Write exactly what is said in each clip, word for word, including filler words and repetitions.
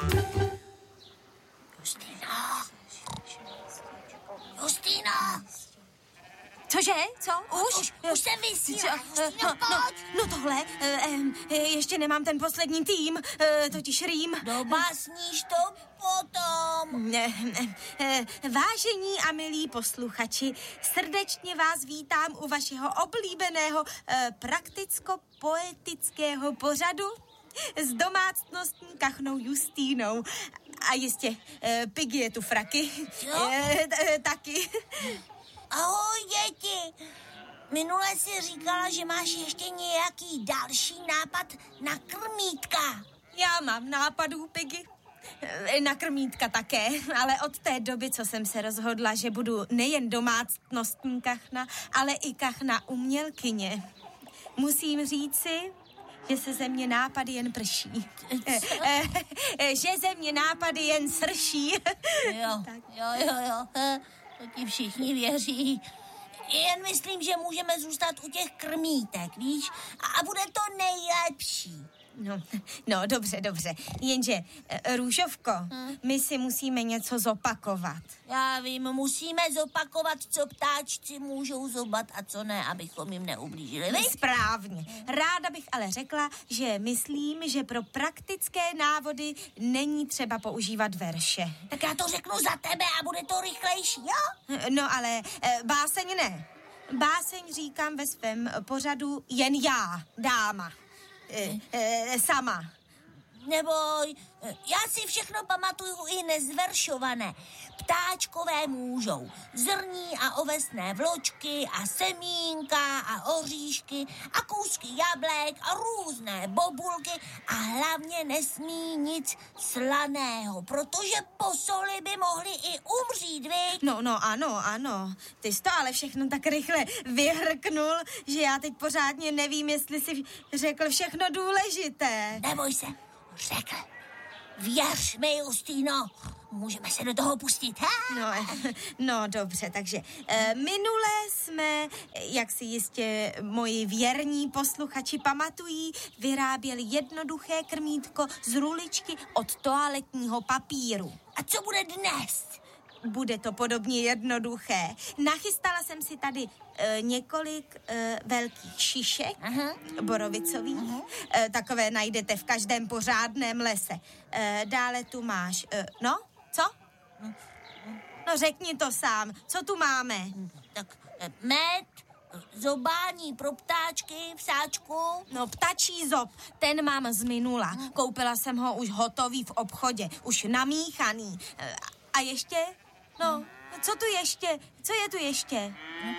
Justýno! Justýno! Cože? Co? Už? Už, už se vysílá, Justýno, no, pojď! no, no tohle, eh, ještě nemám ten poslední tým, eh, totiž Rým. Dobásníš to potom. Ne, ne, eh, vážení a milí posluchači, srdečně vás vítám u vašeho oblíbeného eh, prakticko-poetického pořadu s domácnostní kachnou Justýnou. A jistě, eh, Piggy je tu fraky. Eh, eh, taky. Ahoj, děti. Minule jsi říkala, že máš ještě nějaký další nápad na krmítka. Já mám nápadů, Piggy. Eh, Na krmítka také, ale od té doby, co jsem se rozhodla, že budu nejen domácnostní kachna, ale i kachna umělkyně. Musím říci, že se ze mě nápady jen prší. Eh, eh, eh, že ze mě nápady jen srší. Jo, jo, jo, jo. eh, To ti všichni věří. Jen myslím, že můžeme zůstat u těch krmítek, víš? A bude to nejlepší. No, no, dobře, dobře. Jenže, eh, Růžovko, hmm? my si musíme něco zopakovat. Já vím, musíme zopakovat, co ptáčci můžou zobat a co ne, abychom jim neublížili, viď? Správně. Ráda bych ale řekla, že myslím, že pro praktické návody není třeba používat verše. Tak já to řeknu za tebe a bude to rychlejší, jo? No ale eh, báseň ne. Báseň říkám ve svém pořadu jen já, dáma. E, e, sama. Neboj, já si všechno pamatuju i nezveršované. Ptáčkové můžou zrní a ovesné vločky a semínka a oříšky a kousky jablek a různé bobulky a hlavně nesmí nic slaného, protože po soli by mohli i umřít, viď? No, no, ano, ano. Ty jsi to ale všechno tak rychle vyhrknul, že já teď pořádně nevím, jestli jsi řekl všechno důležité. Neboj se, řekl. Věř mi, Justýno, můžeme se do toho pustit, ha? No, no dobře, takže e, minule jsme, jak si jistě moji věrní posluchači pamatují, vyráběli jednoduché krmítko z ruličky od toaletního papíru. A co bude dnes? Bude to podobně jednoduché. Nachystala jsem si tady e, několik e, velkých šišek, Aha. borovicových. Aha. E, takové najdete v každém pořádném lese. E, dále tu máš, e, no, co? No řekni to sám, co tu máme? Tak eh, med, zobání pro ptáčky v sáčku. No ptačí zob, ten mám z minula. Koupila jsem ho už hotový v obchodě, už namíchaný. E, a ještě? No, co tu ještě? Co je tu ještě?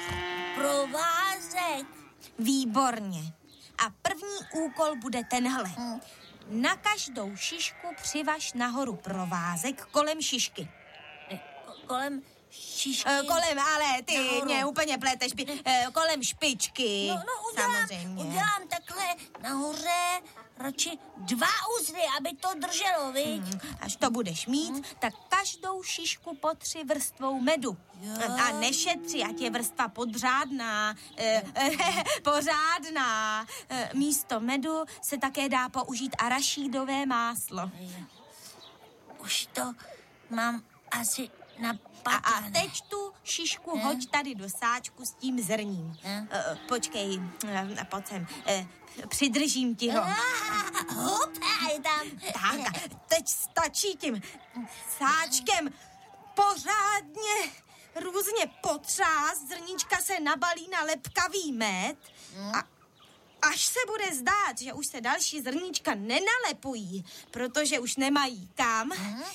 Provázek. Výborně. A první úkol bude tenhle. Hmm. Na každou šišku přivaž nahoru provázek kolem šišky. Kolem šišky. E, kolem, ale ty Nahoru. mě úplně pleteš. E, kolem špičky. No, no udělám, samozřejmě. udělám takhle nahoře radši dva uzly, aby to drželo, viď? Hmm, až to budeš mít, hmm. tak každou šišku potři vrstvou medu. Jo. A nešetři, ať je vrstva podřádná, e, e, pořádná. E, místo medu se také dá použít arašídové máslo. Už to mám asi na A, a teď tu šišku Ne? hoď tady do sáčku s tím zrním. Ne? E, počkej, e, pojď sem. E, přidržím ti ho. Hop, a je tam. Tak, a teď stačí tím sáčkem pořádně různě potřást, zrníčka se nabalí na lepkavý med a až se bude zdát, že už se další zrníčka nenalepují, protože už nemají kam,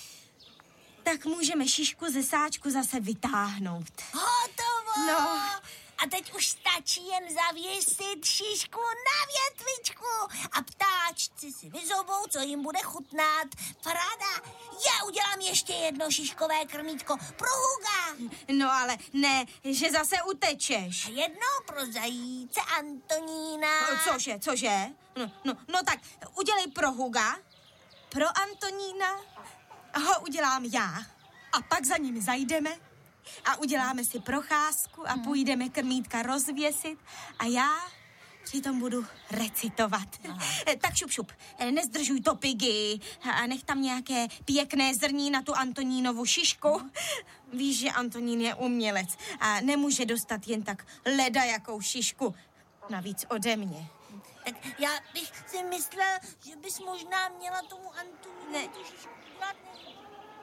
tak můžeme šišku ze sáčku zase vytáhnout. Hotovo! No. A teď už stačí jen zavěsit šišku na větvičku a ptáčci si vyzobou, co jim bude chutnat. Paráda! Já udělám ještě jedno šiškové krmítko pro Huga. No ale ne, že zase utečeš. A jedno pro zajíce Antonína. No, cože, cože? No, no, no tak udělej pro Huga, pro Antonína ho udělám já. A pak za ním zajdeme a uděláme si procházku a půjdeme krmítka rozvěsit a já přitom budu recitovat. Aha. Tak šup, šup, nezdržuj to, Piggy, a nech tam nějaké pěkné zrní na tu Antonínovu šišku. Aha. Víš, že Antonín je umělec a nemůže dostat jen tak ledajakou šišku. Navíc ode mě. Tak já bych si myslela, že bys možná měla tomu Antonínu tu šišku dělat.